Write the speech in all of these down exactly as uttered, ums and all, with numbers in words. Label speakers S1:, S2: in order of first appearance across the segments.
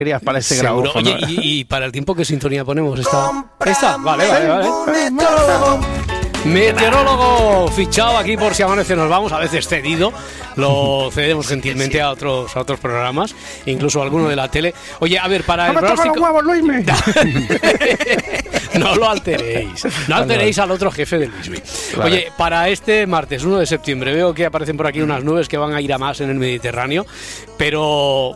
S1: para este
S2: Seguro.
S1: grabófono.
S2: Oye, y, y para el tiempo, ¿qué sintonía ponemos? ¿Esta? ¿Esta? Vale, vale, vale. Meteorólogo fichado aquí por Si Amanece Nos Vamos, a veces cedido, lo cedemos gentilmente sí, sí. a otros a otros programas, incluso a alguno de la tele. Oye, a ver, para
S1: no
S2: el pronóstico...
S1: los huevos, Luismi.
S2: No lo alteréis, no alteréis al otro jefe de Luismi. Vale. Oye, para este martes uno de septiembre veo que aparecen por aquí unas nubes que van a ir a más en el Mediterráneo, pero...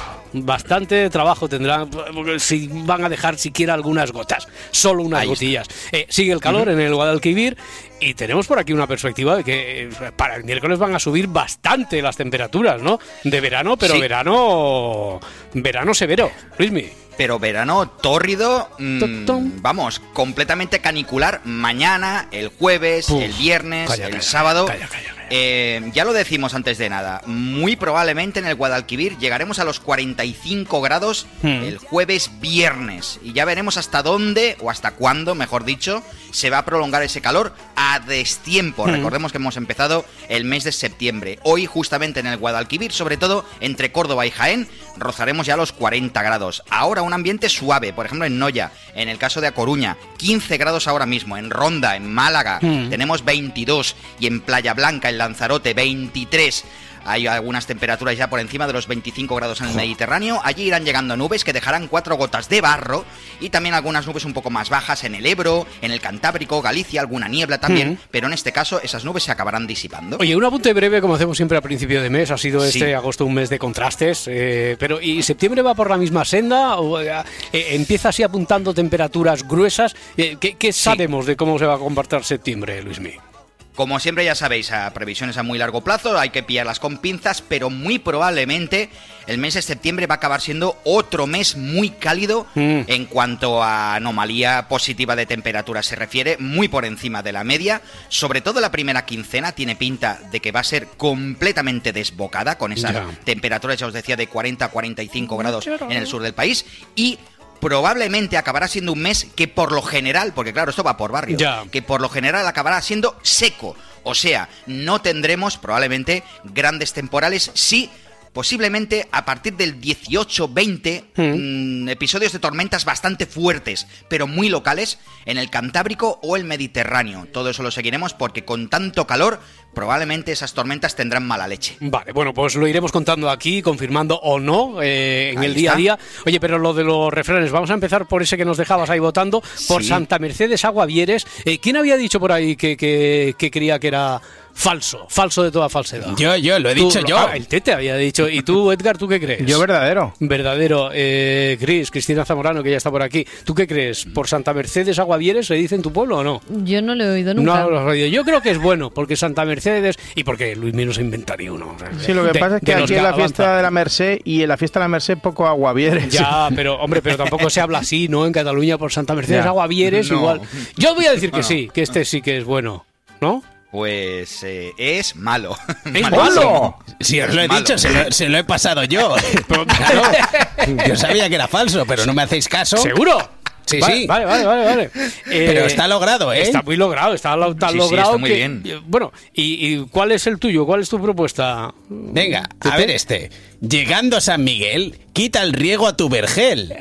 S2: bastante trabajo tendrán si van a dejar siquiera algunas gotas, solo unas Ahí gotillas. Eh, sigue el calor uh-huh. en el Guadalquivir y tenemos por aquí una perspectiva de que para el miércoles van a subir bastante las temperaturas, ¿no? De verano, pero sí. verano verano severo, Luismi.
S3: Pero verano tórrido, mmm, vamos, completamente canicular mañana, el jueves, Uf, el viernes, calla, el calla, sábado. Calla, calla, calla. Eh, ya lo decimos antes de nada, muy probablemente en el Guadalquivir llegaremos a los cuarenta y cinco grados hmm. el jueves viernes. Y ya veremos hasta dónde, o hasta cuándo, mejor dicho, se va a prolongar ese calor a destiempo. Hmm. Recordemos que hemos empezado el mes de septiembre. Hoy, justamente en el Guadalquivir, sobre todo entre Córdoba y Jaén, rozaremos ya los cuarenta grados. Ahora un ambiente suave, por ejemplo en Noya, en el caso de A Coruña, quince grados ahora mismo, en Ronda, en Málaga, mm. tenemos veintidós, y en Playa Blanca, en Lanzarote, veintitrés. Hay algunas temperaturas ya por encima de los veinticinco grados en el Mediterráneo. Allí irán llegando nubes que dejarán cuatro gotas de barro y también algunas nubes un poco más bajas en el Ebro, en el Cantábrico, Galicia, alguna niebla también, mm. pero en este caso esas nubes se acabarán disipando.
S2: Oye, un apunte breve, como hacemos siempre a principio de mes, ha sido este sí. agosto un mes de contrastes, eh, pero ¿y septiembre va por la misma senda? ¿O, eh, ¿Empieza así apuntando temperaturas gruesas? Eh, ¿Qué, qué sabemos sí. de cómo se va a comportar septiembre, Luismi?
S3: Como siempre ya sabéis, a previsiones a muy largo plazo, hay que pillarlas con pinzas, pero muy probablemente el mes de septiembre va a acabar siendo otro mes muy cálido mm. en cuanto a anomalía positiva de temperatura se refiere, muy por encima de la media. Sobre todo la primera quincena tiene pinta de que va a ser completamente desbocada, con esas yeah. temperaturas, ya os decía, de cuarenta a cuarenta y cinco grados en el sur del país, y probablemente acabará siendo un mes que por lo general, porque claro, esto va por barrios, yeah. que por lo general acabará siendo seco. O sea, no tendremos probablemente grandes temporales, sí, posiblemente a partir del dieciocho veinte, mm. mmm, episodios de tormentas bastante fuertes, pero muy locales, en el Cantábrico o el Mediterráneo. Todo eso lo seguiremos porque con tanto calor probablemente esas tormentas tendrán mala leche.
S2: Vale, bueno, pues lo iremos contando aquí, confirmando o no eh, en ahí el día está. a día. Oye, pero lo de los refranes, vamos a empezar por ese que nos dejabas ahí votando, por sí. Santa Mercedes Aguavieres. Eh, ¿Quién había dicho por ahí que, que, que creía que era falso, falso de toda falsedad?
S4: Yo, yo, lo he
S2: tú,
S4: dicho yo.
S2: Ah, el Tete había dicho. ¿Y tú, Edgar, tú qué crees?
S1: Yo verdadero.
S2: Verdadero. Eh, Cris, Cristina Zamorano, que ya está por aquí. ¿Tú qué crees? ¿Por Santa Mercedes Aguavieres se dice en tu pueblo o no?
S5: Yo no lo he oído nunca.
S2: No lo he oído. Yo creo que es bueno, porque Santa Mercedes, y porque Luis Mino se inventaría uno.
S1: Sí, lo que de, pasa es que aquí en la fiesta avanza. de la Merced y en la fiesta de la Merced poco Aguavieres.
S2: Ya, pero hombre, pero tampoco se habla así, ¿no? En Cataluña por Santa Mercedes ya. Aguavieres no. igual. Yo voy a decir que bueno. sí, que este sí que es bueno, ¿no?
S3: Pues eh, es malo.
S2: ¿Es malo?
S4: Si os lo he malo. dicho, se lo, se lo he pasado yo. Claro, yo sabía que era falso, pero no me hacéis caso.
S2: ¿Seguro?
S4: Sí,
S2: vale,
S4: sí.
S2: Vale, vale, vale. vale.
S4: Eh, pero está logrado, ¿eh?
S2: Está muy logrado, está tan
S3: sí,
S2: logrado
S3: sí, está muy
S2: que...
S3: bien.
S2: Bueno, ¿y, ¿y cuál es el tuyo? ¿Cuál es tu propuesta?
S4: Venga, a ver este. Llegando a San Miguel, quita el riego a tu vergel.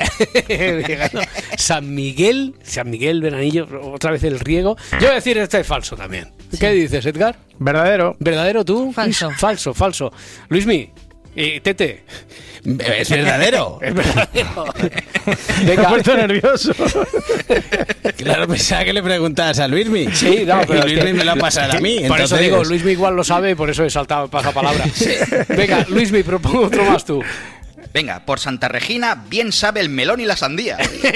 S2: San Miguel, San Miguel, Veranillo, otra vez el riego. Yo voy a decir, este es falso también. Sí. ¿Qué dices, Edgar?
S1: Verdadero.
S2: ¿Verdadero tú?
S5: Falso.
S2: Falso, falso. Luismi, eh, Tete.
S4: Es verdadero.
S2: Es verdadero.
S1: Me he puesto nervioso.
S4: Claro, pensaba que le preguntabas a Luismi.
S2: Sí, no, pero
S4: Luismi es que... me lo ha pasado a mí.
S2: Por
S4: entonces...
S2: eso digo, Luismi igual lo sabe, por eso he saltado pasapalabra. Sí. Venga, Luismi, propongo otro más tú.
S3: Venga, por Santa Regina bien sabe el melón y la sandía.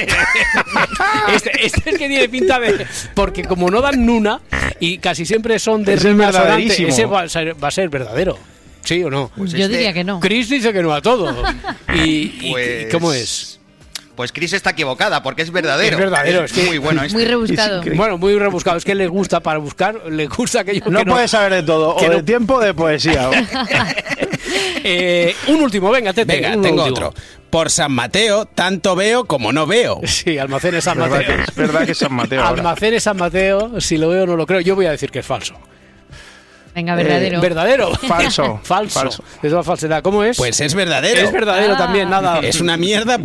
S2: Este, este es el que tiene pinta de... Porque como no dan nuna, y casi siempre son de
S1: rima sonante,
S2: ese va a, ser, va a ser verdadero. ¿Sí o no?
S5: Pues Yo este... diría que no.
S2: Chris dice que no a todo. ¿Y, pues... y cómo es?
S3: Pues Chris está equivocada, porque es verdadero.
S2: Es verdadero, es,
S3: es que... muy bueno esto.
S5: Muy rebuscado.
S2: Bueno, muy rebuscado. Es que le gusta para buscar, le gusta aquello
S1: no
S2: que no...
S1: puedes saber de todo, o
S2: no...
S1: de tiempo o de poesía.
S2: eh, un último, venga, Tete.
S4: Venga,
S2: un
S4: tengo
S2: último.
S4: otro. Por San Mateo, tanto veo como no veo.
S2: Sí, Almacenes San Mateo.
S1: Es verdad que, es verdad que es San Mateo.
S2: Almacenes San Mateo, si lo veo no lo creo. Yo voy a decir que es falso.
S5: Venga, verdadero.
S2: Eh, ¿Verdadero?
S1: Falso.
S2: Falso.
S1: Falso.
S2: Es una falsedad. ¿Cómo es?
S4: Pues es verdadero.
S2: Es verdadero
S5: Ah.
S2: también, nada.
S4: Es una mierda.